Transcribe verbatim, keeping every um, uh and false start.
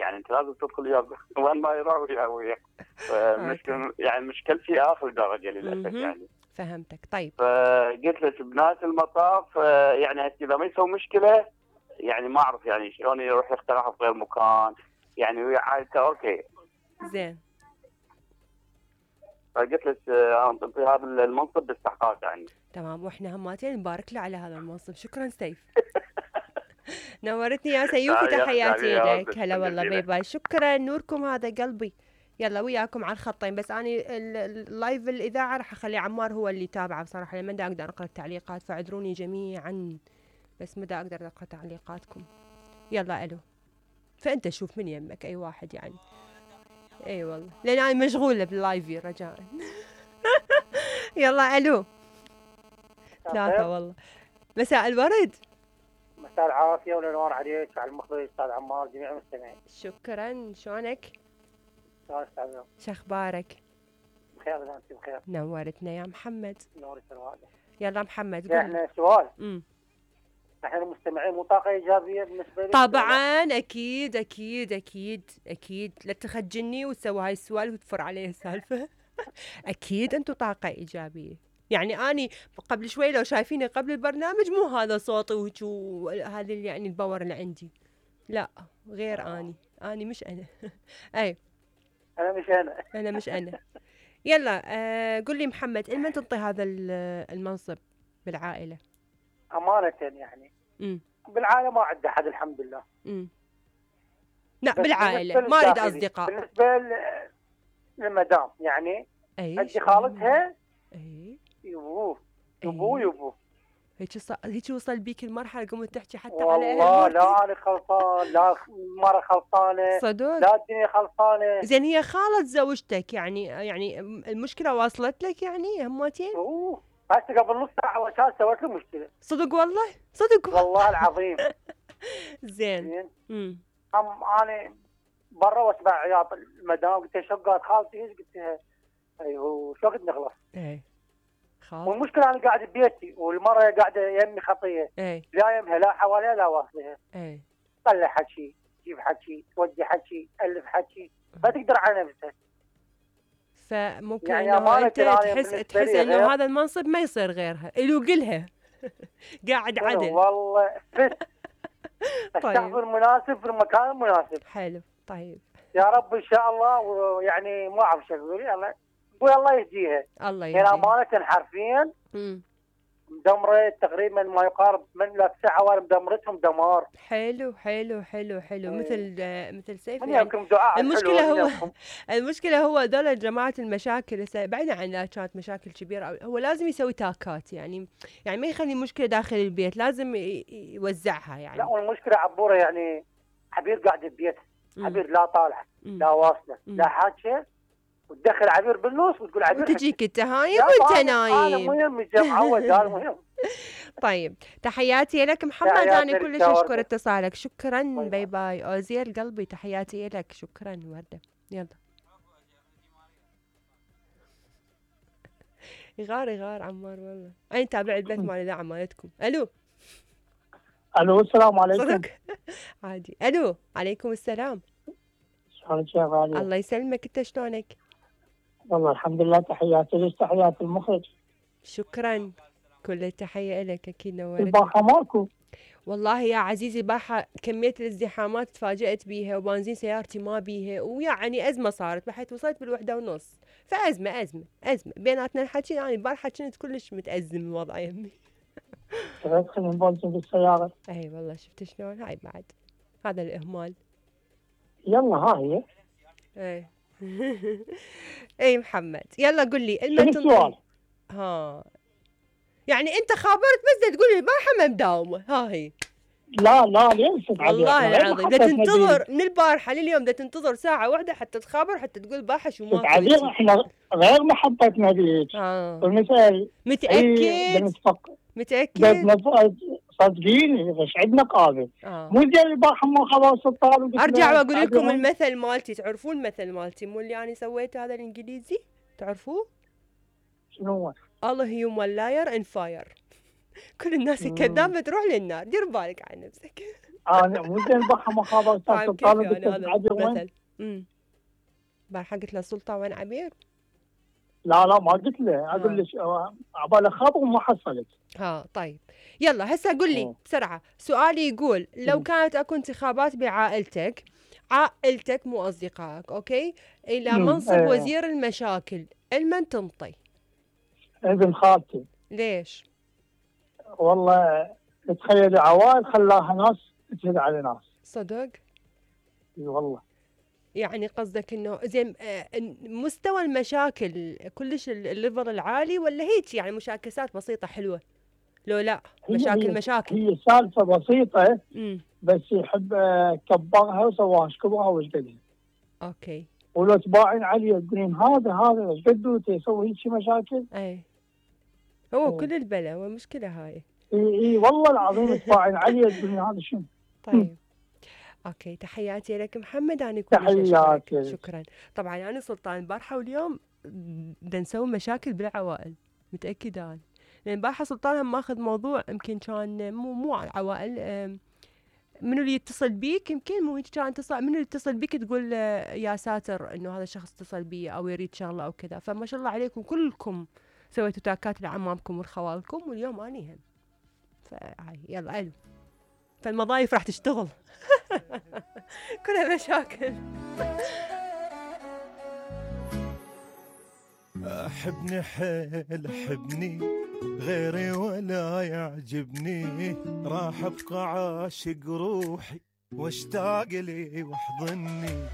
يعني انت لازم تدخل وياه وين ما يروح وياه وياك. مش يعني مشكلتي اخر درجه للاسف يعني. فهمتك. طيب فقلت لك بنهايه المطاف يعني اذا ما يسوي مشكله يعني ما اعرف يعني شلون يروح يقترح في غير مكان يعني ويا عائلته اوكي زين. فقلت لك انطي هذا المنصب باستحقاق يعني. تمام، واحنا هماتين نبارك له على هذا المنصب. شكرا سيف. نورتني يا سيوفي، تحياتي لك. هلا والله، باي باي. شكرا نوركم، هذا قلبي. يلا وياكم على الخطين، بس اني اللايف الاذاعه راح اخلي عمار هو اللي يتابعه بصراحه، لما دا اقدر اقرا التعليقات، فاعذروني جميعا بس ما دا اقدر اقرا تعليقاتكم. يلا الو، فانت شوف من يمك اي واحد يعني. اي والله لان انا مشغوله باللايفي رجاء. يلا الو. ثلاثه والله. مساء الورد. مساء العافيه والانوار عليك وعلى المخرج استاذ عمار جميع المستمعين. شكرا. شلونك؟ شلون استاذ؟ شو اخبارك؟ بخير انت بخير؟ نورتنا يا محمد. نورك الوالده. يلا محمد قول. احنا سؤال. امم احنا المستمعين مو طاقه ايجابيه بالنسبه لي؟ طبعا اكيد اكيد اكيد اكيد، لا تخجلني وتسوي هاي السؤال وتفر عليه السالفه. اكيد انتم طاقه ايجابيه. يعني اني قبل شوي لو شايفيني قبل البرنامج مو هذا صوتي وهذا يعني الباور اللي عندي، لا غير. آه. اني اني مش انا. اي انا مش انا. انا مش انا. يلا آه قل لي محمد، لمن تنطي هذا المنصب بالعائله؟ امانه يعني. امم بالعائله ما عندي احد الحمد لله. امم لا بالعائله ما اريد اصدقاء. بالنسبه للمدام يعني عندي خالتها. اي يبوه يبوه يبوه هيك ص... هيك وصل بيك المرحله قمت تحكي حتى على والله لا انا خلطان لا المره خلطانه صدق لا الدنيا خلطانه. زين هي خالة زوجتك يعني يعني المشكله واصلت لك يعني همتين؟ اوه هسه قبل نص ساعه وشان سويت له مشكله. صدق والله؟ صدق والله العظيم. زين. امم انا برا واسمع عياط المدام قلت لها شو قالت خالتي ايش؟ قلت لها ايوه شو وقت نخلص؟ اي والمشكله انا قاعد ببيتي والمره قاعده يمي خطيه. اي لا يمها لا حواليها لا واصلها. اي طلع حكي جيب حكي تودي حكي الف حكي ما تقدر على نفسها. فممكن يعني انه انت تحس تحس انه هذا المنصب ما يصير غيرها الو قلها. قاعد عدل والله فت. الشخص المناسب في المكان المناسب. حلو. طيب يا رب ان شاء الله. ويعني ما اعرف شو اقول يلا قول الله يهديها. الله يهديها. هي امانه حرفيا مدمره تقريبا ما يقارب من لا تسع عوالم دمرتهم دمار. حلو حلو حلو حلو. مثل مثل سيف يعني. المشكله هو المشكله هو دول جماعه المشاكل بعيدا عن لا كانت مشاكل كبيره هو لازم يسوي تاكات يعني يعني ما يخلي مشكله داخل البيت لازم يوزعها يعني. لا والمشكله عبوره يعني عبير قاعده ببيت عبير لا طالعه لا واصله لا حاجه وتدخل عبير بالنص وتقول عبير وتجيك انت هايم وانت نايم. انا مهم معود هذا مهم. طيب تحياتي لك محمد. انا كلش اشكر اتصالك. شكرا. باي باي. اوزير قلبي تحياتي لك. شكرا ورده. يلا يغار يغار عمار والله. انا تابع البث مال الاذاعه مالتكم. الو الو السلام عليكم. صدق عادي. الو عليكم السلام. شلونك يا غالي؟ الله يسلمك. انت شلونك؟ والله الحمد لله. تحياتي لك تحيات المخرج. شكرا. كل التحيه لك. اكيد نورتني. الباحه ماكو والله يا عزيزي البارحه كميه الازدحامات تفاجأت بيها وبنزين سيارتي ما بيها ويعني ازمه صارت بحيث وصلت بالوحده ونص. فازمه ازمه ازمه بيناتنا الحكي. يعني البارحه كنت كلش متازم الوضع يمي. تدخل من بنزين بالسياره. اي والله شفت شلون. هاي بعد هذا الاهمال. يلا ها هي. اي اي محمد يلا قل لي السؤال. ها يعني انت خابرت بس تقول لي البارحه ما مداومه. ها هي. لا لا ليش والله العظيم بدها تنتظر من البارحه لليوم بدها تنتظر ساعه واحده حتى تخابر حتى تقول البارحه شو ما عزيز احنا غير محبتنا بيك. اه والمثال متاكد متاكد صدقيني ايش عندنا قابل. آه. مو زي البارحه ما خلاص الطالب. ارجع واقول لكم المثل مالتي. تعرفون المثل مالتي مو اللي انا سويته هذا الانجليزي تعرفوه؟ شنو هو؟ الله هيوم لاير ان فاير. كل الناس الكذابه تروح للنار. دير بالك على نفسك. انا مو زين البارحه ما خاب استاذ فاهم كيف سلطان يعني قلت هذا عبير وين؟ المثل. امم البارحة قلت له سلطان وين عبير؟ لا لا ما قلت له، اقول له عبالي خاب وما حصلت. ها طيب يلا هسه قل لي بسرعة، سؤالي يقول لو كانت اكو انتخابات بعائلتك، عائلتك مو اصدقائك، اوكي، الى منصب ايه. وزير المشاكل، المن تنطي؟ ابن خالتي. ليش؟ والله تخيلي عوائل خلاها ناس تجهد على ناس. صدق؟ اي والله. يعني قصدك انه زين آه، مستوى المشاكل كلش الليفل العالي، ولا هيك يعني مشاكسات بسيطة حلوة؟ لو لا مشاكل هي مشاكل هي سالفه بسيطه امم بس يحب آه، كبرها وسواها ايش كبرها وايش قدها. اوكي. ولو تباعين عليه تقولين هذا هذا ايش قده يسوي هيك مشاكل. اي هو أوه. كل البلا والمشكلة هاي. اي اي والله العظيم تباعين عليه تقولين هذا شنو. طيب اوكي، تحياتي لك محمد، انا كلش تحياتي أشكرك. شكرا. طبعا انا يعني سلطان البارحه واليوم بدنا نسوي مشاكل بالعوائل، متاكده انا، لان البارحه سلطان هم ماخذ موضوع يمكن كان مو مو عوائل، منو اللي يتصل بيك، يمكن مو هيك كان تصل، منو اللي يتصل بيك تقول يا ساتر انه هذا الشخص اتصل بي او يريد شغله او كذا، فما شاء الله عليكم كلكم سويتوا تاكات لعمامكم ولخوالكم، واليوم اني هم فهاي يلا الو، فالمضايف راح تشتغل كلها مشاكل. أحبني حيل أحبني غيري ولا يعجبني، راح أبقى عاشق روحي واشتاق لي واحضني.